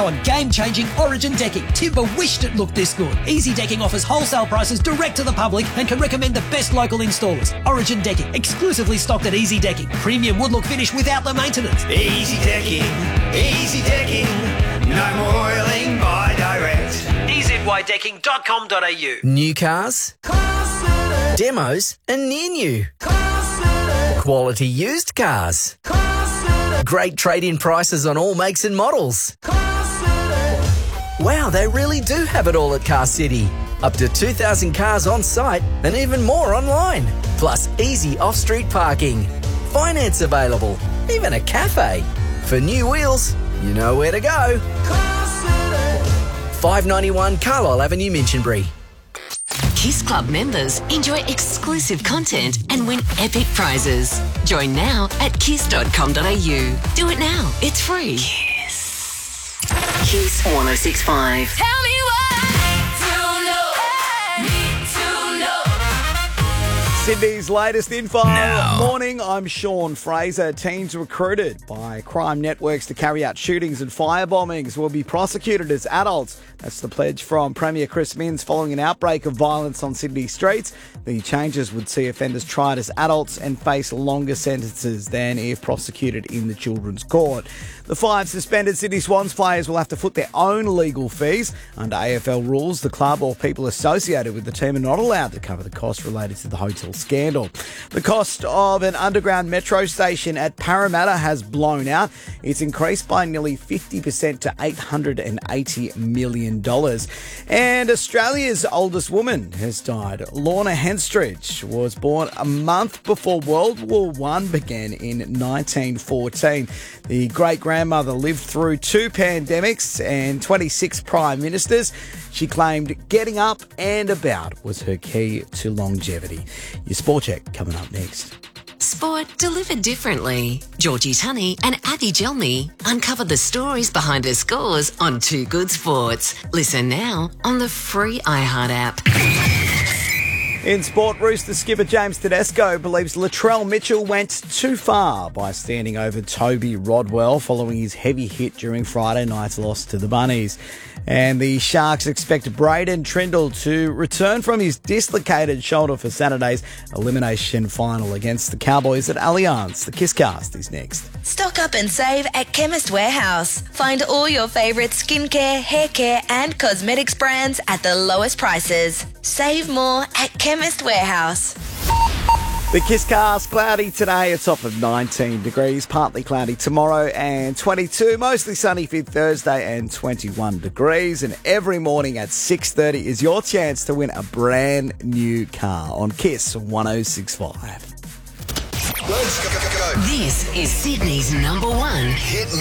on game-changing Origin decking. Timber wished it looked this good. Easy Decking offers wholesale prices direct to the public and can recommend the best local installers. Origin Decking, exclusively stocked at Easy Decking. Premium wood look finish without the maintenance. Easy Decking, no more oiling by direct. EZYDecking.com.au. New cars, demos and near new. Quality used cars. Great trade-in prices on all makes and models. Wow, they really do have it all at Car City. Up to 2,000 cars on site and even more online. Plus easy off-street parking. Finance available. Even a cafe. For new wheels, you know where to go. 591 Carlisle Avenue, Minchinbury. Kiss Club members enjoy exclusive content and win epic prizes. Join now at kiss.com.au. Do it now. It's free. Kiss. Kiss 106.5. Tell me Sydney's latest info. Now. Morning, I'm Sean Fraser. Teens recruited by crime networks to carry out shootings and firebombings will be prosecuted as adults. That's the pledge from Premier Chris Minns following an outbreak of violence on Sydney streets. The changes would see offenders tried as adults and face longer sentences than if prosecuted in the Children's Court. The 5 suspended Sydney Swans players will have to foot their own legal fees. Under AFL rules, the club or people associated with the team are not allowed to cover the costs related to the hotel scandal. The cost of an underground metro station at Parramatta has blown out. It's increased by nearly 50% to $880 million. And Australia's oldest woman has died. Lorna Henstridge was born a month before World War I began in 1914. The great-grandmother lived through 2 pandemics and 26 prime ministers. She claimed getting up and about was her key to longevity. Your sport check coming up next. Sport delivered differently. Georgie Tunney and Abby Gelmy uncover the stories behind her scores on Too Good Sports. Listen now on the free iHeart app. In sport, Rooster skipper James Tedesco believes Latrell Mitchell went too far by standing over Toby Rodwell following his heavy hit during Friday night's loss to the Bunnies. And the Sharks expect Braden Trindle to return from his dislocated shoulder for Saturday's elimination final against the Cowboys at Allianz. The Kisscast is next. Stock up and save at Chemist Warehouse. Find all your favourite skincare, hair care and cosmetics brands at the lowest prices. Save more at Chemist Warehouse. The Kisscast, cloudy today, a top of 19 degrees, partly cloudy tomorrow and 22, mostly sunny for Thursday and 21 degrees. And every morning at 6:30 is your chance to win a brand new car on Kiss 106.5. Let's go. This is Sydney's #1 Hit